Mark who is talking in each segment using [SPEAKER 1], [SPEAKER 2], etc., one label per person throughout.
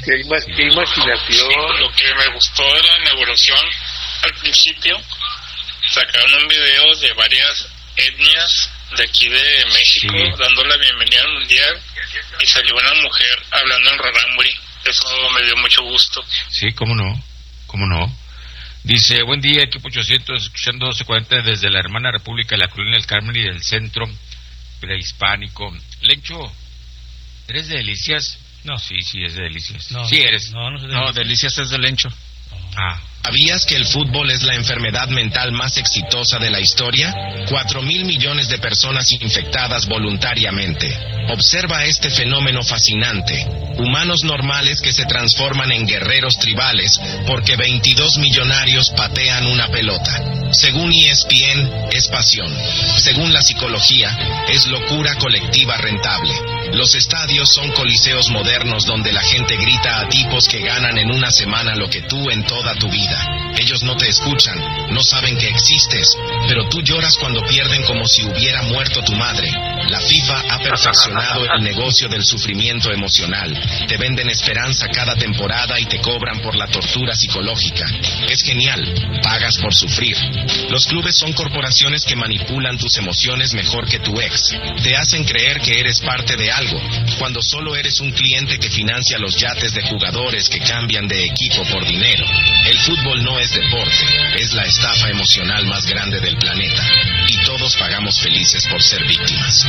[SPEAKER 1] Qué imaginación.
[SPEAKER 2] Lo que me gustó de la inauguración al principio, sacaron un video de varias etnias de aquí de México, dando la bienvenida al Mundial, y salió una mujer hablando en rarámuri. Eso me dio mucho gusto.
[SPEAKER 3] Sí, cómo no. Dice, buen día, equipo 800, escuchando 1240 desde la hermana República de la Colonia del Carmen y del Centro Prehispánico. Lencho, ¿eres de Delicias?
[SPEAKER 4] No.
[SPEAKER 3] Sí, es de Delicias.
[SPEAKER 4] No,
[SPEAKER 3] sí eres.
[SPEAKER 4] No soy de Delicias.
[SPEAKER 3] No, Delicias es de Lencho. Ah.
[SPEAKER 5] ¿Sabías que el fútbol es la enfermedad mental más exitosa de la historia? 4,000 millones de personas infectadas voluntariamente. Observa este fenómeno fascinante. Humanos normales que se transforman en guerreros tribales porque 22 millonarios patean una pelota. Según ESPN, es pasión. Según la psicología, es locura colectiva rentable. Los estadios son coliseos modernos donde la gente grita a tipos que ganan en una semana lo que tú en toda tu vida. Ellos no te escuchan, no saben que existes, pero tú lloras cuando pierden como si hubiera muerto tu madre. La FIFA ha perfeccionado el negocio del sufrimiento emocional. Te venden esperanza cada temporada y te cobran por la tortura psicológica. Es genial, pagas por sufrir. Los clubes son corporaciones que manipulan tus emociones mejor que tu ex. Te hacen creer que eres parte de algo, cuando solo eres un cliente que financia los yates de jugadores que cambian de equipo por dinero. El fútbol no es deporte, es la estafa emocional más grande del planeta. Y todos pagamos felices por ser víctimas.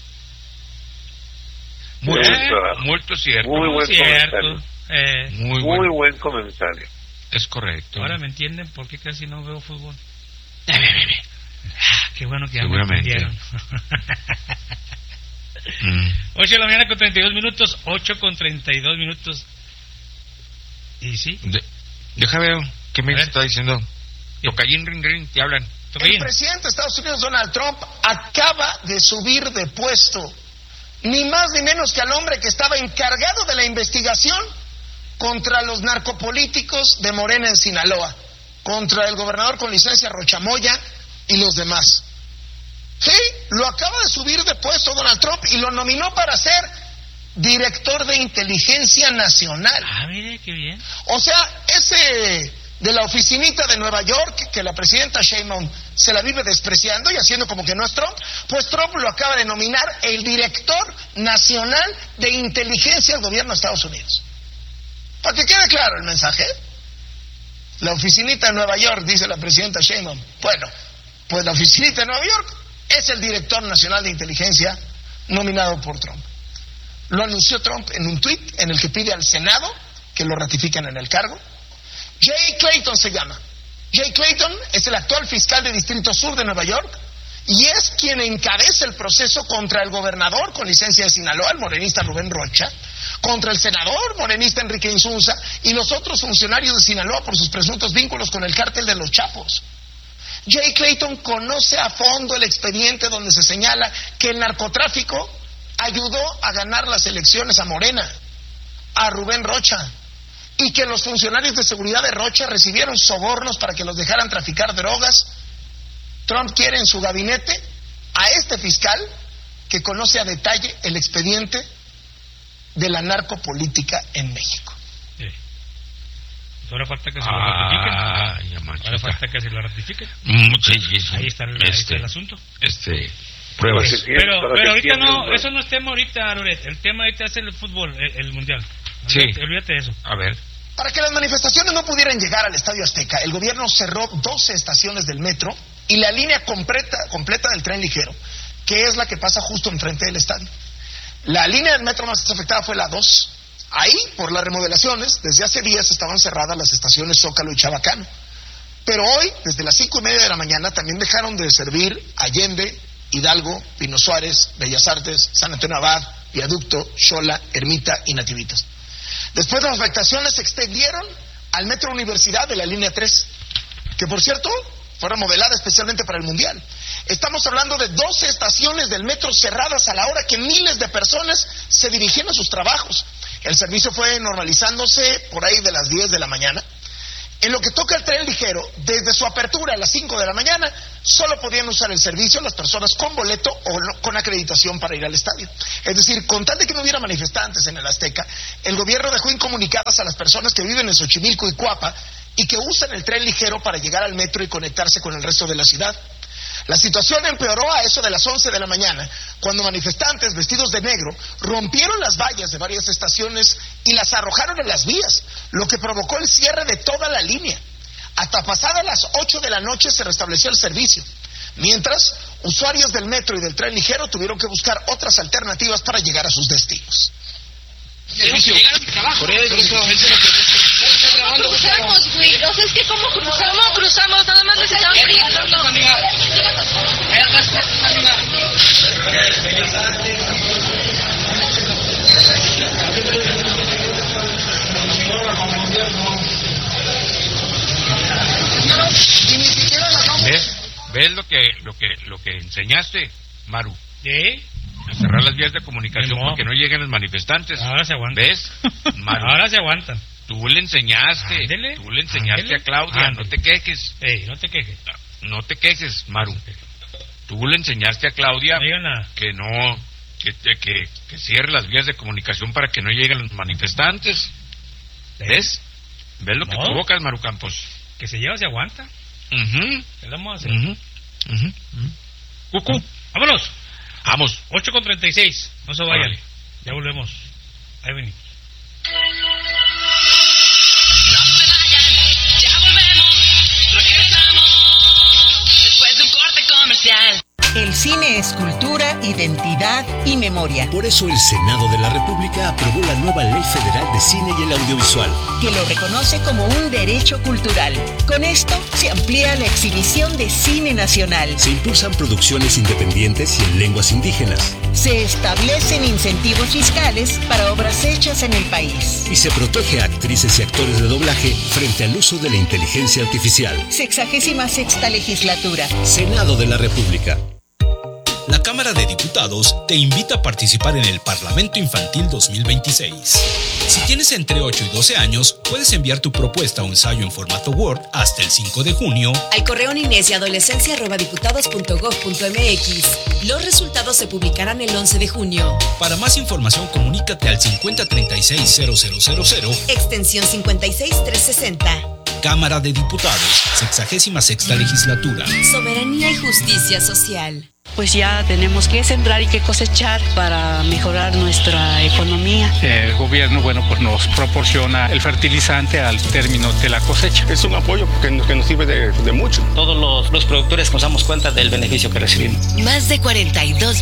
[SPEAKER 3] Muy cierto.
[SPEAKER 1] Muy buen comentario. Muy buen comentario.
[SPEAKER 3] Es correcto.
[SPEAKER 4] Ahora me entienden por qué casi no veo fútbol. Qué bueno que ya me entendieron. 8 de la mañana con 32 minutos. 8 con 32 minutos. ¿Y sí?
[SPEAKER 3] Deja ver, ¿qué me está diciendo? Tocallín, ring, te hablan.
[SPEAKER 6] El presidente de Estados Unidos, Donald Trump, acaba de subir de puesto. Ni más ni menos que al hombre que estaba encargado de la investigación contra los narcopolíticos de Morena en Sinaloa, contra el gobernador con licencia Rochamoya y los demás. Sí, lo acaba de subir de puesto Donald Trump y lo nominó para ser director de inteligencia nacional.
[SPEAKER 4] Ah, mire, qué bien.
[SPEAKER 6] O sea, ese de la oficinita de Nueva York, que la presidenta Sheinbaum se la vive despreciando y haciendo como que no es Trump, pues Trump lo acaba de nominar el director nacional de inteligencia del gobierno de Estados Unidos. Para que quede claro el mensaje. La oficinita de Nueva York, dice la presidenta Sheinbaum. Bueno, pues la oficinita de Nueva York es el director nacional de inteligencia nominado por Trump. Lo anunció Trump en un tuit en el que pide al Senado que lo ratifiquen en el cargo. Jay Clayton se llama. Jay Clayton es el actual fiscal de Distrito Sur de Nueva York y es quien encabeza el proceso contra el gobernador con licencia de Sinaloa, el morenista Rubén Rocha, contra el senador morenista Enrique Insunza y los otros funcionarios de Sinaloa por sus presuntos vínculos con el cártel de los Chapos. Jay Clayton conoce a fondo el expediente donde se señala que el narcotráfico ayudó a ganar las elecciones a Morena, a Rubén Rocha, y que los funcionarios de seguridad de Rocha recibieron sobornos para que los dejaran traficar drogas. Trump quiere en su gabinete a este fiscal que conoce a detalle el expediente de la narcopolítica en México.
[SPEAKER 4] Sí. Ahora falta que se lo ratifiquen. Ahora falta que se lo ratifiquen.
[SPEAKER 3] Sí.
[SPEAKER 4] Ahí está el asunto.
[SPEAKER 3] Pruebas.
[SPEAKER 4] Pero ahorita no, eso no es tema ahorita, Loret. El tema ahorita es el fútbol, el mundial. Olvídate de eso.
[SPEAKER 3] A ver.
[SPEAKER 6] Para que las manifestaciones no pudieran llegar al Estadio Azteca, el gobierno cerró 12 estaciones del metro y la línea completa del tren ligero, que es la que pasa justo enfrente del estadio. La línea del metro más afectada fue la 2. Ahí, por las remodelaciones, desde hace días estaban cerradas las estaciones Zócalo y Chabacano. Pero hoy, desde las 5:30 de la mañana, también dejaron de servir Allende, Hidalgo, Pino Suárez, Bellas Artes, San Antonio Abad, Viaducto, Xola, Ermita y Nativitas. Después las afectaciones se extendieron al Metro Universidad de la línea 3, que por cierto fue remodelada especialmente para el Mundial. Estamos hablando de 12 estaciones del metro cerradas a la hora que miles de personas se dirigían a sus trabajos. El servicio fue normalizándose por ahí de las 10 de la mañana. En lo que toca al tren ligero, desde su apertura a las 5 de la mañana, solo podían usar el servicio las personas con boleto o con acreditación para ir al estadio. Es decir, con tal de que no hubiera manifestantes en el Azteca, el gobierno dejó incomunicadas a las personas que viven en Xochimilco y Cuapa y que usan el tren ligero para llegar al metro y conectarse con el resto de la ciudad. La situación empeoró a eso de las 11 de la mañana, cuando manifestantes vestidos de negro rompieron las vallas de varias estaciones y las arrojaron en las vías, lo que provocó el cierre de toda la línea. Hasta pasadas las 8 de la noche se restableció el servicio, mientras usuarios del metro y del tren ligero tuvieron que buscar otras alternativas para llegar a sus destinos.
[SPEAKER 7] Llegar a mi trabajo. Por eso cruzamos, güey. O sea, es que ¿cómo cruzamos? Nada más necesitamos
[SPEAKER 3] ¿Ves lo que enseñaste, Maru? A cerrar las vías de comunicación porque no lleguen los manifestantes.
[SPEAKER 4] Ahora se aguantan.
[SPEAKER 3] ¿Ves, Maru?
[SPEAKER 4] Ahora se aguantan.
[SPEAKER 3] Tú le enseñaste. Tú le enseñaste a Claudia. No te quejes.
[SPEAKER 4] No te quejes.
[SPEAKER 3] No te quejes, Maru. Tú le enseñaste a Claudia que no, que cierre las vías de comunicación para que no lleguen los manifestantes. ¿Ves? ¿Ves lo que provocas, Maru Campos?
[SPEAKER 4] Que se lleva, se aguanta. ¿Qué vamos a hacer? Cucú, vámonos.
[SPEAKER 3] Vamos.
[SPEAKER 4] 8:36. No se vayan. Vale. Ya volvemos. Ahí venimos.
[SPEAKER 8] No se vayan. Ya volvemos. Regresamos. Después de un corte comercial.
[SPEAKER 9] El cine es cultura, identidad y memoria.
[SPEAKER 10] Por eso el Senado de la República aprobó la nueva Ley Federal de Cine y el Audiovisual,
[SPEAKER 9] que lo reconoce como un derecho cultural. Con esto se amplía la exhibición de cine nacional.
[SPEAKER 10] Se impulsan producciones independientes y en lenguas indígenas.
[SPEAKER 9] Se establecen incentivos fiscales para obras hechas en el país.
[SPEAKER 10] Y se protege a actrices y actores de doblaje frente al uso de la inteligencia artificial.
[SPEAKER 9] 66ª legislatura.
[SPEAKER 10] Senado de la República.
[SPEAKER 11] La Cámara de Diputados te invita a participar en el Parlamento Infantil 2026. Si tienes entre 8 y 12 años, puedes enviar tu propuesta o ensayo en formato Word hasta el 5 de junio
[SPEAKER 12] al correo ninesyadolescencia@diputados.gov.mx. Los resultados se publicarán el 11 de junio.
[SPEAKER 11] Para más información, comunícate al 5036-0000,
[SPEAKER 12] extensión 56360.
[SPEAKER 11] Cámara de Diputados, 66ª legislatura.
[SPEAKER 12] Soberanía y justicia social.
[SPEAKER 13] Pues ya tenemos que sembrar y que cosechar para mejorar nuestra economía.
[SPEAKER 14] El gobierno, pues nos proporciona el fertilizante al término de la cosecha.
[SPEAKER 15] Es un apoyo que nos sirve de mucho.
[SPEAKER 16] Todos los productores nos damos cuenta del beneficio que recibimos.
[SPEAKER 12] Más de 42